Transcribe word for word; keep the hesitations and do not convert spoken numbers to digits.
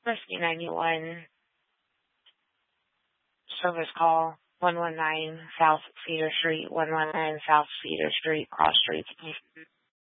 Rescue ninety-one, service call, one one nine South Cedar Street, one one nine South Cedar Street, Cross Street.